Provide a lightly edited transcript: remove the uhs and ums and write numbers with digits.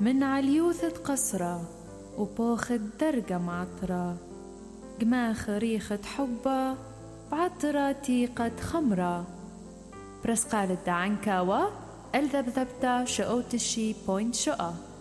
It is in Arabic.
من عليوثة قصرة وبوخت درجة معطرة، جماخ ريخة حبة بعطرة تيقة خمرة، برسقال الدعنكاوة الذبذبتا شقوت الشي بوينت شقة.